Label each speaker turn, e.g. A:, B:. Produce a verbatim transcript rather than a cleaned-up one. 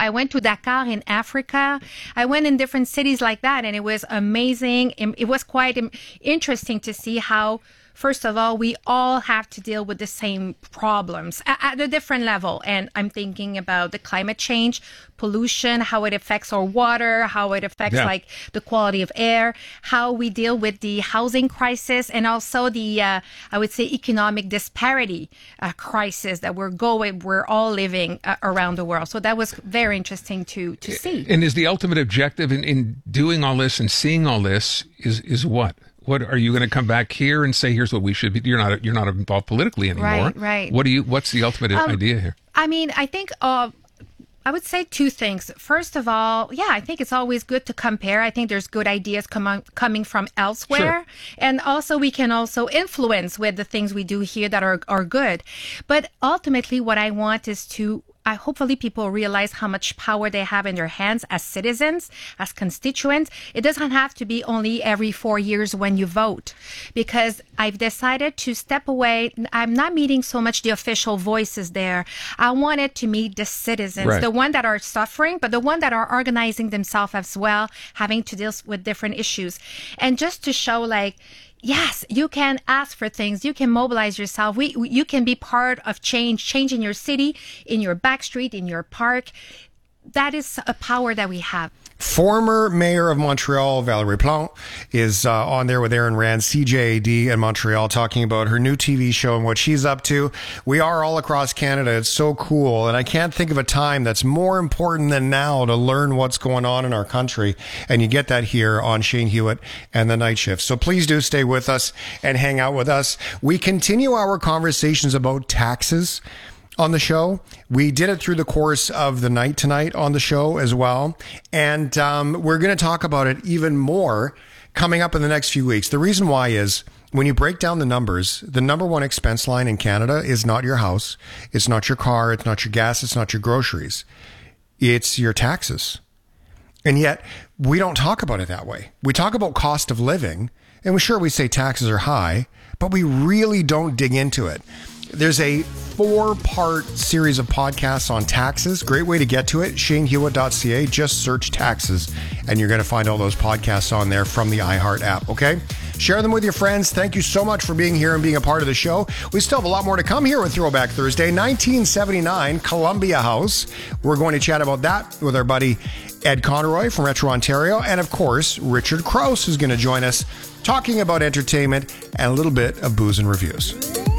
A: I went to Dakar in Africa. I went in different cities like that, and it was amazing. It was quite interesting to see how, first of all, we all have to deal with the same problems at a different level. And I'm thinking about the climate change, pollution, how it affects our water, how it affects yeah. like the quality of air, how we deal with the housing crisis, and also the, uh, I would say, economic disparity uh, crisis that we're going, we're all living uh, around the world. So that was very interesting to, to see.
B: And is the ultimate objective in, in doing all this and seeing all this is, is what? What are you going to come back here and say? Here's what we should be. You're not. You're not involved politically anymore.
A: Right. Right.
B: What do you? What's the ultimate um, idea here?
A: I mean, I think. Uh, I would say two things. First of all, yeah, I think it's always good to compare. I think there's good ideas com- coming from elsewhere. Sure. And also we can also influence with the things we do here that are, are good. But ultimately what I want is to I hopefully people realize how much power they have in their hands as citizens, as constituents. It doesn't have to be only every four years when you vote, because I've decided to step away. I'm not meeting so much the official voices there. I wanted to meet the citizens, right. the one that are suffering, but the one that are organizing themselves as well, having to deal with different issues. And just to show like, yes, you can ask for things. You can mobilize yourself. We, you can be part of change, change in your city, in your back street, in your park. That is a power that we have.
C: Former mayor of Montreal, Valérie Plante, is uh, on there with Aaron Rand, C J A D in Montreal, talking about her new T V show and what she's up to. We are all across Canada. It's so cool. And I can't think of a time that's more important than now to learn what's going on in our country. And you get that here on Shane Hewitt and the Night Shift. So please do stay with us and hang out with us. We continue our conversations about taxes on the show. We did it through the course of the night tonight on the show as well. And um, we're going to talk about it even more coming up in the next few weeks. The reason why is when you break down the numbers, the number one expense line in Canada is not your house. It's not your car. It's not your gas. It's not your groceries. It's your taxes. And yet we don't talk about it that way. We talk about cost of living, and we sure we say taxes are high, but we really don't dig into it. There's a four-part series of podcasts on taxes. Great way to get to it. Shane Hewitt dot C A. Just search taxes, and you're going to find all those podcasts on there from the iHeart app, okay? Share them with your friends. Thank you so much for being here and being a part of the show. We still have a lot more to come here with Throwback Thursday. nineteen seventy-nine, Columbia House. We're going to chat about that with our buddy Ed Conroy from Retro Ontario. And, of course, Richard Krause is going to join us talking about entertainment and a little bit of booze and reviews.